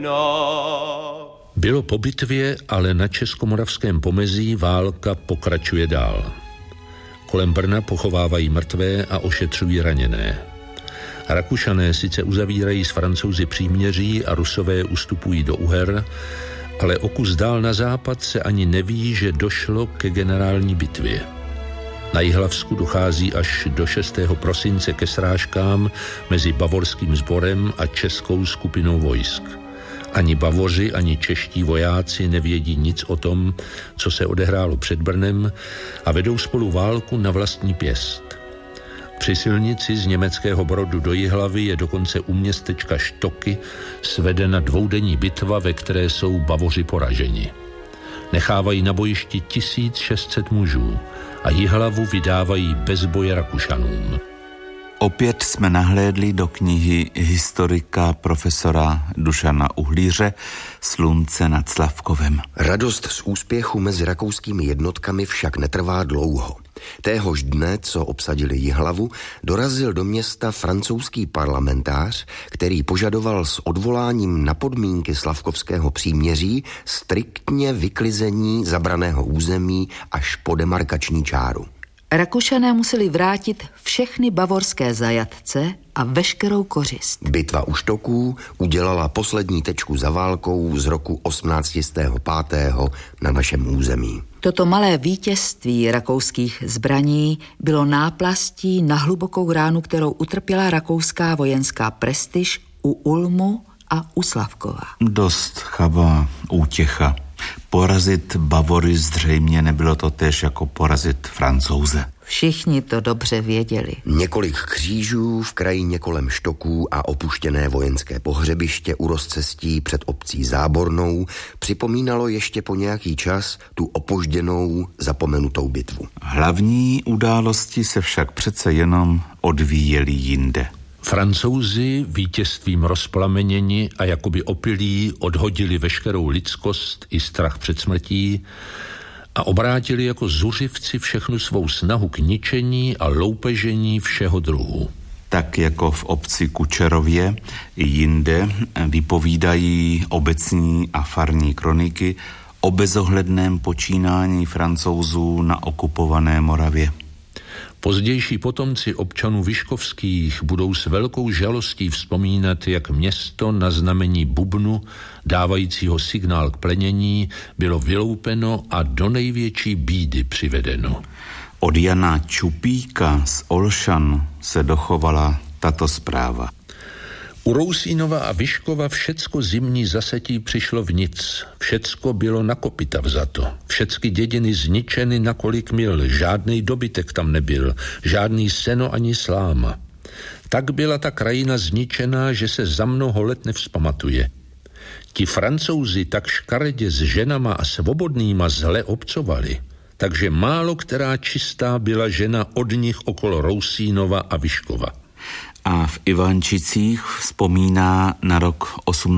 Bylo po bitvě, ale na Českomoravském pomezí válka pokračuje dál. Kolem Brna pochovávají mrtvé a ošetřují raněné. Rakušané sice uzavírají s Francouzi příměří a Rusové ustupují do Uher, ale o kus dál na západ se ani neví, že došlo ke generální bitvě. Na Jihlavsku dochází až do 6. prosince ke srážkám mezi bavorským sborem a českou skupinou vojsk. Ani Bavoři, ani čeští vojáci nevědí nic o tom, co se odehrálo před Brnem a vedou spolu válku na vlastní pěst. Při silnici z německého Brodu do Jihlavy je dokonce u městečka Štoky svedena dvoudenní bitva, ve které jsou Bavoři poraženi. Nechávají na bojišti 1600 mužů a Jihlavu vydávají bez boje Rakušanům. Opět jsme nahlédli do knihy historika profesora Dušana Uhlíře Slunce nad Slavkovem. Radost z úspěchu mezi rakouskými jednotkami však netrvá dlouho. Téhož dne, co obsadili Jihlavu, dorazil do města francouzský parlamentář, který požadoval s odvoláním na podmínky Slavkovského příměří striktně vyklizení zabraného území až po demarkační čáru. Rakušané museli vrátit všechny bavorské zajatce a veškerou kořist. Bitva u Štoků udělala poslední tečku za válkou z roku 1805. na našem území. Toto malé vítězství rakouských zbraní bylo náplastí na hlubokou ránu, kterou utrpěla rakouská vojenská prestiž u Ulmu a u Slavkova. Dost chabá útěcha. Porazit Bavory zřejmě nebylo to též jako porazit Francouze. Všichni to dobře věděli. Několik křížů v krajině kolem Štoků a opuštěné vojenské pohřebiště u rozcestí před obcí Zábornou připomínalo ještě po nějaký čas tu opožděnou, zapomenutou bitvu. Hlavní události se však přece jenom odvíjely jinde. Francouzi vítězstvím rozplameněni a jakoby opilí odhodili veškerou lidskost i strach před smrtí a obrátili jako zuřivci všechnu svou snahu k ničení a loupežení všeho druhu. Tak jako v obci Kučerově i jinde vypovídají obecní a farní kroniky o bezohledném počínání Francouzů na okupované Moravě. Pozdější potomci občanů vyškovských budou s velkou žalostí vzpomínat, jak město na znamení bubnu, dávajícího signál k plenění, bylo vyloupeno a do největší bídy přivedeno. Od Jana Čupíka z Olšan se dochovala tato zpráva. U Rousínova a Vyškova všecko zimní zasetí přišlo v nic. Všecko bylo na kopyta vzato. Všecky dědiny zničeny na kolik mil. Žádnej dobytek tam nebyl. Žádný seno ani sláma. Tak byla ta krajina zničená, že se za mnoho let nevzpamatuje. Ti Francouzi tak škaredě s ženama a svobodnýma zle obcovali, takže málo která čistá byla žena od nich okolo Rousínova a Vyškova. A v Ivančicích vzpomíná na rok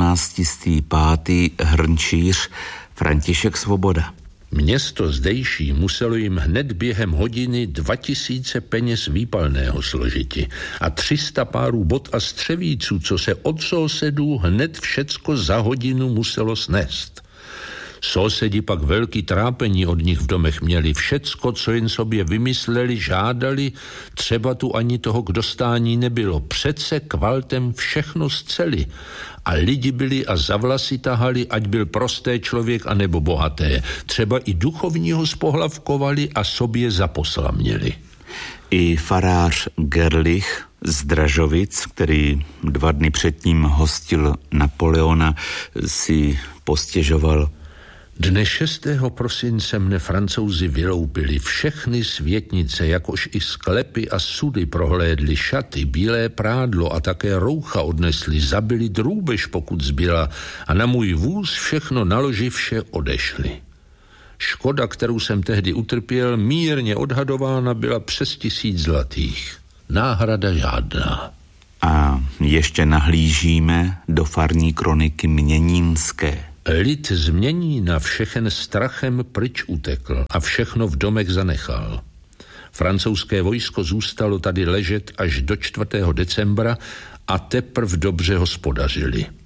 1805. hrnčíř František Svoboda. Město zdejší muselo jim hned během hodiny 2000 peněz výpalného složiti a 300 párů bot a střevíců, co se od sousedů hned všecko za hodinu muselo snést. Sousedi pak velký trápení od nich v domech měli. Všecko, co jen sobě vymysleli, žádali, třeba tu ani toho k dostání nebylo. Přece kvaltem všechno zceli. A lidi byli a za vlasy tahali, ať byl prosté člověk anebo bohaté. Třeba i duchovního spohlavkovali a sobě zaposlaměli. I farář Gerlich z Dražovic, který 2 dny předtím hostil Napoleona, si postěžoval: Dne 6. prosince mne Francouzi vyloupili, všechny světnice, jakož i sklepy a sudy prohlédli, šaty, bílé prádlo a také roucha odnesli, zabili drůbež, pokud zbyla, a na můj vůz všechno naloživše odešli. Škoda, kterou jsem tehdy utrpěl, mírně odhadována byla přes 1000 zlatých. Náhrada žádná. A ještě nahlížíme do farní kroniky měnínské. Lid z Měnína všechen strachem pryč utekl a všechno v domech zanechal. Francouzské vojsko zůstalo tady ležet až do 4. decembra a teprv dobře hospodařili.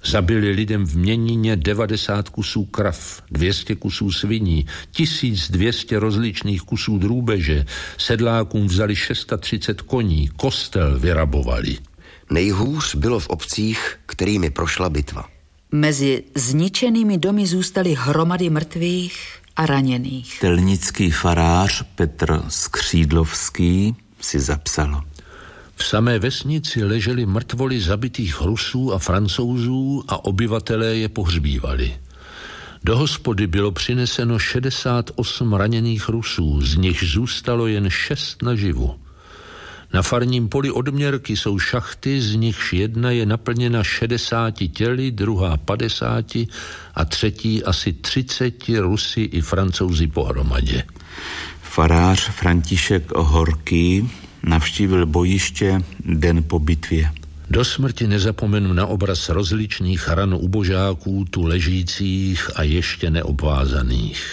Zabili lidem v Měnině 90 kusů krav, 200 kusů sviní, 1200 rozličných kusů drůbeže, sedlákům vzali 630 koní, kostel vyrabovali. Nejhůř bylo v obcích, kterými prošla bitva. Mezi zničenými domy zůstaly hromady mrtvých a raněných. Telnický farář Petr Skřídlovský si zapsal: V samé vesnici ležely mrtvoly zabitých Rusů a Francouzů a obyvatelé je pohřbívali. Do hospody bylo přineseno 68 raněných Rusů, z nich zůstalo jen 6 naživu. Na farním poli Odměrky jsou šachty, z nichž jedna je naplněna 60 těly, druhá 50 a třetí asi 30 Rusy i Francouzi pohromadě. Farář František Horký navštívil bojiště den po bitvě. Do smrti nezapomenu na obraz rozličných ran ubožáků tu ležících a ještě neobvázaných.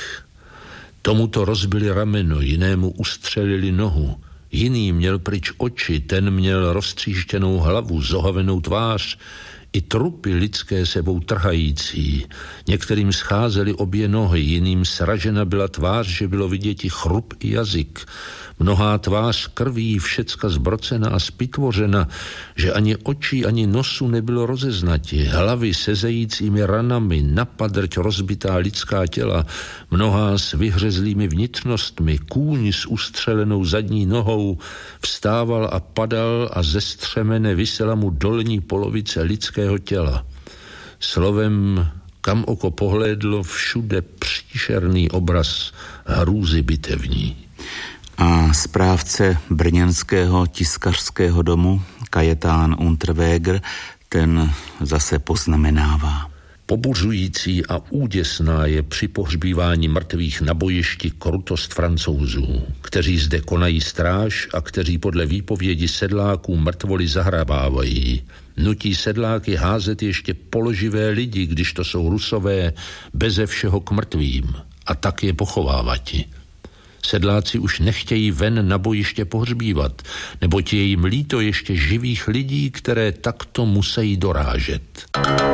Tomuto rozbili rameno, jinému ustřelili nohu, jiný měl pryč oči, ten měl roztříštěnou hlavu, zohavenou tvář, i trupy lidské sebou trhající. Některým scházely obě nohy, jiným sražena byla tvář, že bylo vidět i chrup i jazyk. Mnohá tvář krví, všecka zbrocena a spitvořena, že ani očí, ani nosu nebylo rozeznati. Hlavy se zejícími ranami, napadrť rozbitá lidská těla, mnohá s vyhřezlými vnitřnostmi, kůň s ustřelenou zadní nohou, vstával a padal a ze střemene visela mu dolní polovice lidského těla. Slovem, kam oko pohlédlo, všude příšerný obraz hrůzy bitevní. A správce brněnského tiskařského domu Kajetán Unterweger, ten zase poznamenává: Pobuřující a úděsná je při pohřbívání mrtvých na bojišti krutost Francouzů, kteří zde konají stráž a kteří podle výpovědi sedláků mrtvoly zahrabávají. Nutí sedláky házet ještě položivé lidi, když to jsou Rusové, beze všeho k mrtvým, a tak je pochovávati. Sedláci už nechtějí ven na bojiště pohřbívat, neboť je jim líto ještě živých lidí, které takto musí dorážet.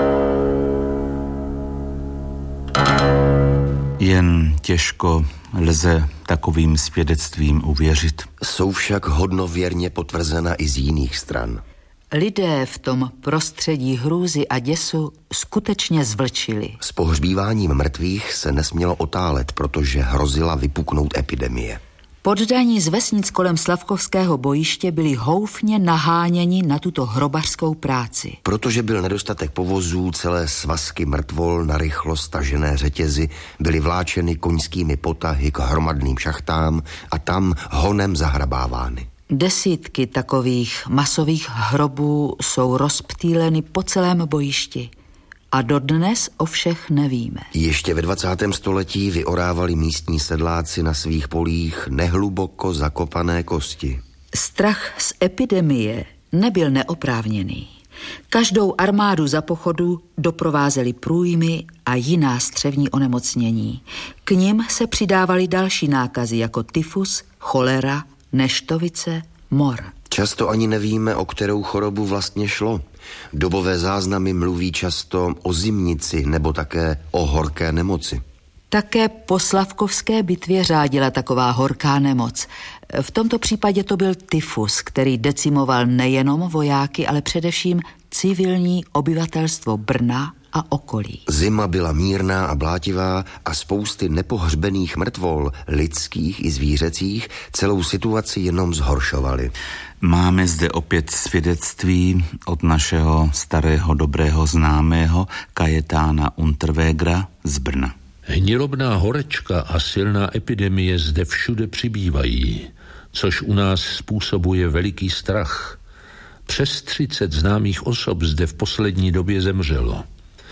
Jen těžko lze takovým svědectvím uvěřit. Jsou však hodnověrně potvrzena i z jiných stran. Lidé v tom prostředí hrůzy a děsu skutečně zvlčili. S pohřbíváním mrtvých se nesmělo otálet, protože hrozila vypuknout epidemie. Poddaní z vesnic kolem Slavkovského bojiště byli houfně naháněni na tuto hrobařskou práci. Protože byl nedostatek povozů, celé svazky mrtvol narychlo stažené řetězy byly vláčeny koňskými potahy k hromadným šachtám a tam honem zahrabávány. Desítky takových masových hrobů jsou rozptýleny po celém bojišti. A dodnes o všech nevíme. Ještě ve 20. století vyorávali místní sedláci na svých polích nehluboko zakopané kosti. Strach z epidemie nebyl neoprávněný. Každou armádu za pochodu doprovázely průjmy a jiná střevní onemocnění. K nim se přidávaly další nákazy jako tyfus, cholera, neštovice, mor. Často ani nevíme, o kterou chorobu vlastně šlo. Dobové záznamy mluví často o zimnici nebo také o horké nemoci. Také po Slavkovské bitvě řádila taková horká nemoc. V tomto případě to byl tyfus, který decimoval nejenom vojáky, ale především civilní obyvatelstvo Brna a okolí. Zima byla mírná a blátivá a spousty nepohřbených mrtvol, lidských i zvířecích, celou situaci jenom zhoršovaly. Máme zde opět svědectví od našeho starého dobrého známého Kajetána Unterwegera z Brna. Hnilobná horečka a silná epidemie zde všude přibývají, což u nás způsobuje veliký strach. Přes 30 známých osob zde v poslední době zemřelo.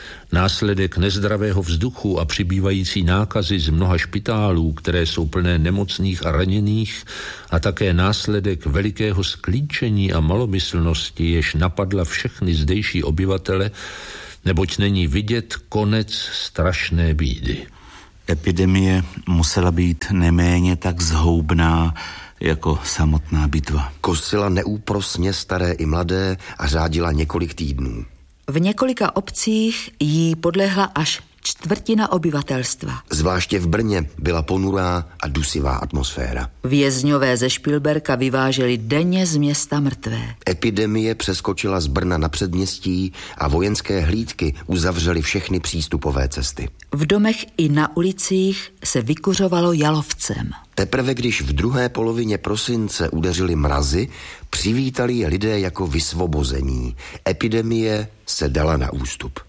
Následek nezdravého vzduchu a přibývající nákazy z mnoha špitálů, které jsou plné nemocných a raněných, a také následek velikého sklíčení a malomyslnosti, jež napadla všechny zdejší obyvatele, neboť není vidět konec strašné bídy. Epidemie musela být neméně tak zhoubná jako samotná bitva. Kosila neúprosně staré i mladé a řádila několik týdnů. V několika obcích jí podlehla až 1/4 obyvatelstva. Zvláště v Brně byla ponurá a dusivá atmosféra. Vězňové ze Špilberka vyváželi denně z města mrtvé. Epidemie přeskočila z Brna na předměstí a vojenské hlídky uzavřely všechny přístupové cesty. V domech i na ulicích se vykuřovalo jalovcem. Teprve když v druhé polovině prosince udeřily mrazy, přivítali je lidé jako vysvobození. Epidemie se dala na ústup.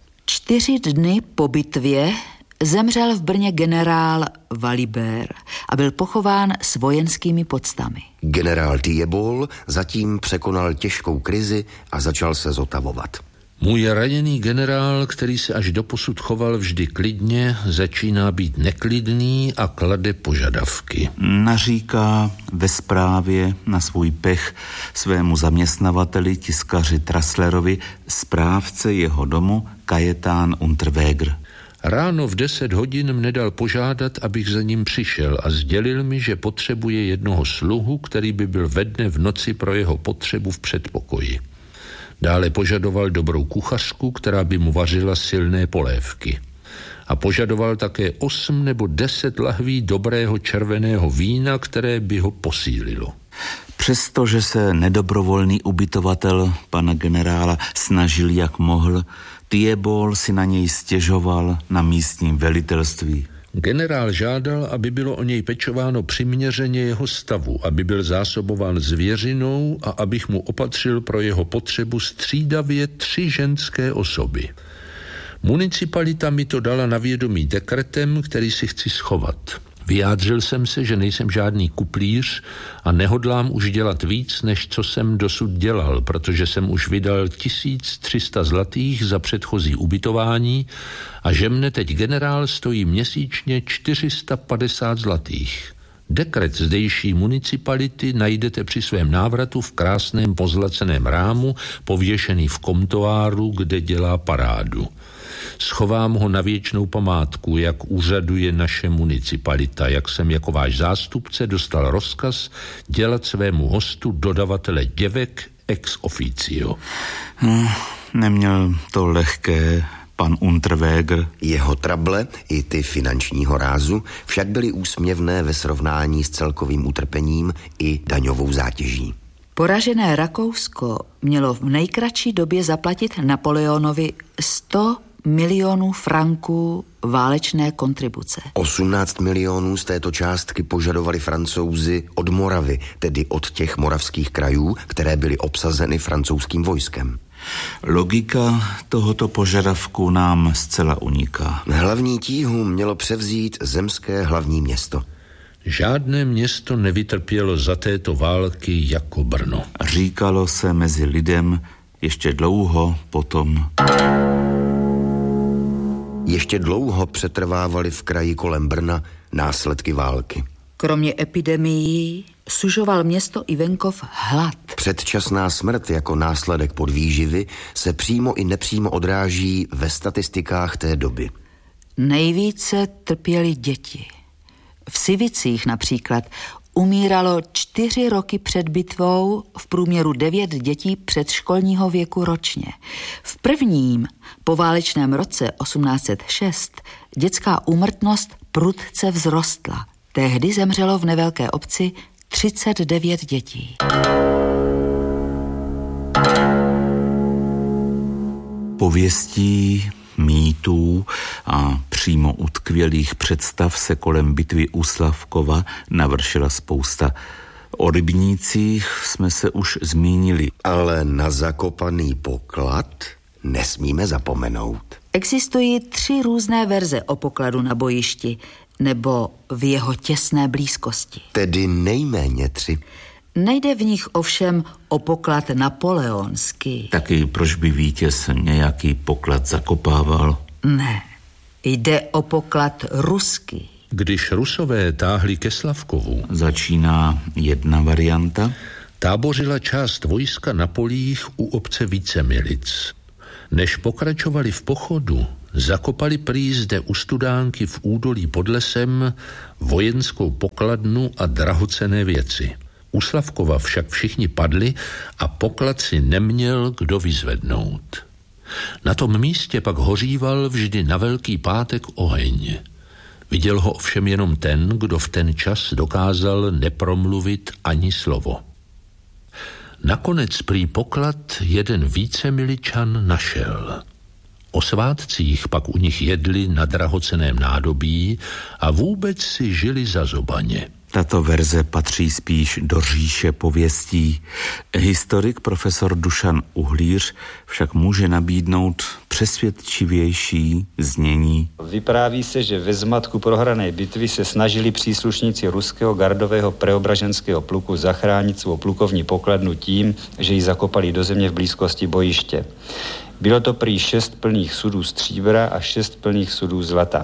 4 dny po bitvě zemřel v Brně generál Walibert a byl pochován s vojenskými poctami. Generál Thiébault zatím překonal těžkou krizi a začal se zotavovat. Můj raněný generál, který se až doposud choval vždy klidně, začíná být neklidný a klade požadavky. Naříká ve zprávě na svůj pech svému zaměstnavateli, tiskaři Trasslerovi, správce jeho domu Kajetán Unterweger. Ráno v 10 hodin mne dal požádat, abych za ním přišel a sdělil mi, že potřebuje jednoho sluhu, který by byl ve dne v noci pro jeho potřebu v předpokoji. Dále požadoval dobrou kuchařku, která by mu vařila silné polévky. A požadoval také 8 nebo 10 lahví dobrého červeného vína, které by ho posílilo. Přestože se nedobrovolný ubytovatel pana generála snažil jak mohl, Thiébault si na něj stěžoval na místním velitelství. Generál žádal, aby bylo o něj pečováno přiměřeně jeho stavu, aby byl zásobován zvěřinou a abych mu opatřil pro jeho potřebu střídavě 3 ženské osoby. Municipalita mi to dala na vědomí dekretem, který si chci schovat. Vyjádřil jsem se, že nejsem žádný kuplíř a nehodlám už dělat víc, než co jsem dosud dělal, protože jsem už vydal 1300 zlatých za předchozí ubytování a že mne teď generál stojí měsíčně 450 zlatých. Dekret zdejší municipality najdete při svém návratu v krásném pozlaceném rámu, pověšený v komtoáru, kde dělá parádu. Schovám ho na věčnou památku, jak úřaduje naše municipalita, jak jsem jako váš zástupce dostal rozkaz dělat svému hostu dodavatele děvek ex officio. Neměl to lehké pan Unterweger. Jeho trable, i ty finančního rázu, však byly úsměvné ve srovnání s celkovým utrpením i daňovou zátěží. Poražené Rakousko mělo v nejkratší době zaplatit Napoleonovi 100 milionů franků válečné kontribuce. 18 milionů z této částky požadovali Francouzi od Moravy, tedy od těch moravských krajů, které byly obsazeny francouzským vojskem. Logika tohoto požadavku nám zcela uniká. Hlavní tíhu mělo převzít zemské hlavní město. Žádné město nevytrpělo za této války jako Brno. Říkalo se mezi lidem ještě dlouho potom. Ještě dlouho přetrvávaly v kraji kolem Brna následky války. Kromě epidemií sužoval město i venkov hlad. Předčasná smrt jako následek podvýživy se přímo i nepřímo odráží ve statistikách té doby. Nejvíce trpěly děti. V Sivicích například umíralo 4 roky před bitvou v průměru 9 dětí předškolního věku ročně. V prvním poválečném roce 1806 dětská úmrtnost prudce vzrostla. Tehdy zemřelo v nevelké obci 39 dětí. Pověstí, mýtů a přímo utkvělých představ se kolem bitvy u Slavkova navršila spousta. O rybnících jsme se už zmínili. Ale na zakopaný poklad nesmíme zapomenout. Existují 3 různé verze o pokladu na bojišti nebo v jeho těsné blízkosti. Tedy nejméně 3. Nejde v nich ovšem o poklad napoleonský. Taky proč by vítěz nějaký poklad zakopával? Ne, jde o poklad ruský. Když Rusové táhli ke Slavkovu, Začíná jedna varianta. tábořila část vojska na polích u obce Vícemilic. Než pokračovali v pochodu, zakopali prý zde u Studánky v údolí pod lesem vojenskou pokladnu a drahocenné věci. U Slavkova však všichni padli a poklad si neměl kdo vyzvednout. Na tom místě pak hoříval vždy na Velký pátek oheň. Viděl ho ovšem jenom ten, kdo v ten čas dokázal nepromluvit ani slovo. Nakonec prý poklad jeden vícemiličan našel. O svátcích pak u nich jedli na drahocenném nádobí a vůbec si žili za zobaně. Tato verze patří spíš do říše pověstí. Historik profesor Dušan Uhlíř však může nabídnout přesvědčivější znění. Vypráví se, že ve zmatku prohrané bitvy se snažili příslušníci ruského gardového preobraženského pluku zachránit svou plukovní pokladnu tím, že ji zakopali do země v blízkosti bojiště. Bylo to prý 6 plných sudů stříbra a 6 plných sudů zlata.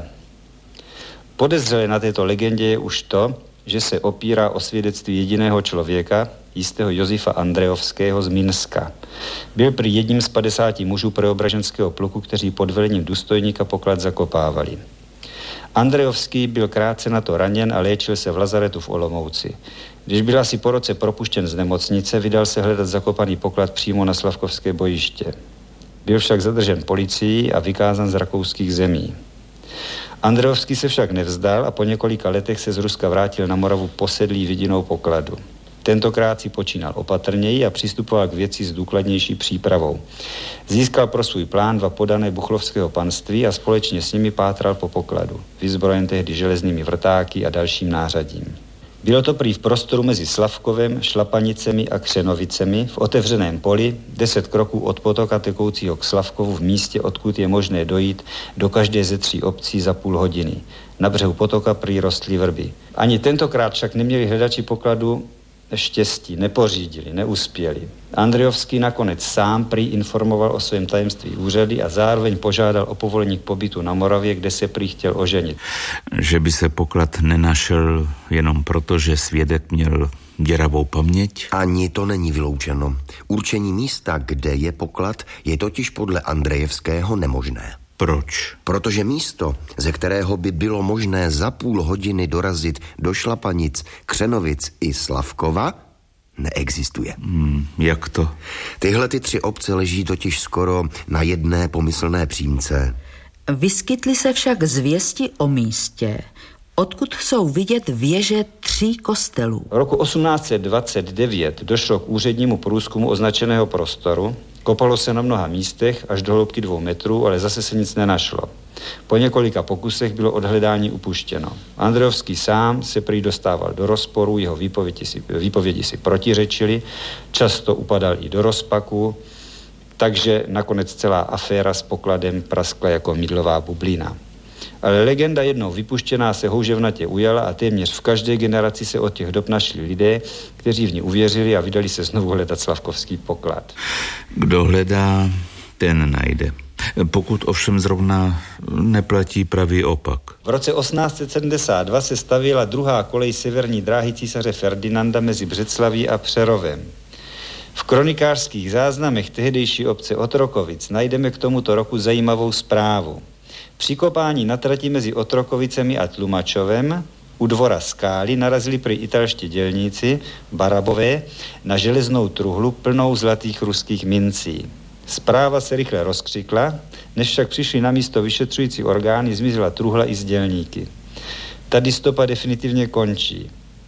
Podezřelé na této legendě je už to, že se opírá o svědectví jediného člověka, jistého Josefa Andrejovského z Minska. Byl prý jedním z 50 mužů preobraženského pluku, kteří pod velením důstojníka poklad zakopávali. Andrejovský byl krátce na to raněn a léčil se v lazaretu v Olomouci. Když byl asi po roce propuštěn z nemocnice, vydal se hledat zakopaný poklad přímo na Slavkovské bojiště. Byl však zadržen policií a vykázán z rakouských zemí. Andrejovský se však nevzdal a po několika letech se z Ruska vrátil na Moravu posedlý vidinou pokladu. Tentokrát si počínal opatrněji a přistupoval k věci s důkladnější přípravou. Získal pro svůj plán 2 podané buchlovského panství a společně s nimi pátral po pokladu, vyzbrojen tehdy železnými vrtáky a dalším nářadím. Bylo to prý v prostoru mezi Slavkovem, Šlapanicemi a Křenovicemi v otevřeném poli 10 kroků od potoka tekoucího k Slavkovu v místě, odkud je možné dojít do každé ze 3 obcí za půl hodiny. Na břehu potoka prý rostly vrby. Ani tentokrát však neměli hledači pokladu štěstí, nepořídili, neuspěli. Andrejovský nakonec sám prý informoval o svém tajemství úřady a zároveň požádal o povolení k pobytu na Moravě, kde se prý chtěl oženit. Že by se poklad nenašel jenom proto, že svědek měl děravou paměť? Ani to není vyloučeno. Určení místa, kde je poklad, je totiž podle Andrejevského nemožné. Proč? Protože místo, ze kterého by bylo možné za půl hodiny dorazit do Šlapanic, Křenovic i Slavkova, neexistuje. Jak to? Tyhle 3 obce leží totiž skoro na jedné pomyslné přímce. Vyskytly se však zvěsti o místě, odkud jsou vidět věže 3 kostelů. V roku 1829 došlo k úřednímu průzkumu označeného prostoru. Kopalo se na mnoha místech až do hloubky 2 metrů, ale zase se nic nenašlo. Po několika pokusech bylo od hledání upuštěno. Andrejovský sám se prý dostával do rozporu, jeho výpovědi si protiřečily, často upadal i do rozpaku, takže nakonec celá aféra s pokladem praskla jako mydlová bublina. Ale legenda jednou vypuštěná se houževnatě ujala a téměř v každé generaci se od těch dob našli lidé, kteří v ní uvěřili a vydali se znovu hledat slavkovský poklad. Kdo hledá, ten najde. Pokud ovšem zrovna neplatí pravý opak. V roce 1872 se stavěla 2. kolej severní dráhy císaře Ferdinanda mezi Břeclaví a Přerovem. V kronikářských záznamech tehdejší obce Otrokovic najdeme k tomuto roku zajímavou zprávu. Při kopání na trati mezi Otrokovicemi a Tlumačovem u dvora Skály narazili prý italští dělníci, Barabové, na železnou truhlu plnou zlatých ruských mincí. Zpráva se rychle rozkřikla, než však přišli na místo vyšetřující orgány, zmizela truhla i s dělníky. Tady stopa definitivně končí.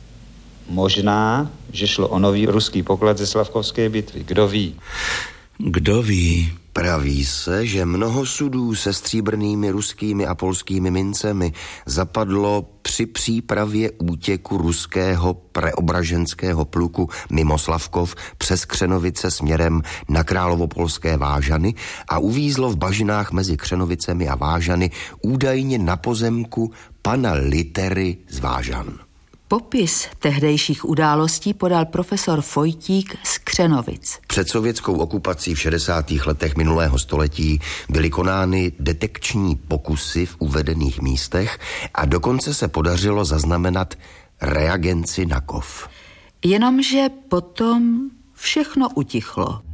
Možná, že šlo o nový ruský poklad ze Slavkovské bitvy. Kdo ví? Kdo ví? Praví se, že mnoho sudů se stříbrnými ruskými a polskými mincemi zapadlo při přípravě útěku ruského preobraženského pluku mimo Slavkov přes Křenovice směrem na Královopolské Vážany a uvízlo v bažinách mezi Křenovicemi a Vážany údajně na pozemku pana Litery z Vážan. Popis tehdejších událostí podal profesor Fojtík z Křenovic. Před sovětskou okupací v 60. letech minulého století byly konány detekční pokusy v uvedených místech a dokonce se podařilo zaznamenat reagenci na kov. Jenomže potom všechno utichlo.